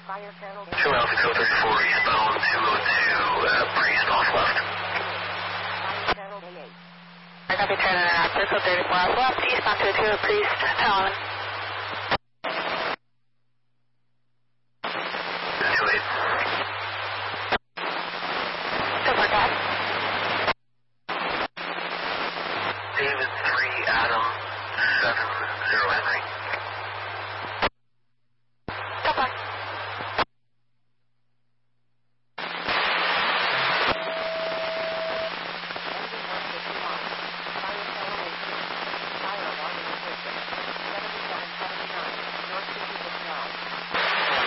2 Alpha 234 eastbound 202, Priest off left. I copy, turn around, Cisco 34 off left, eastbound 202, Priest, Talon.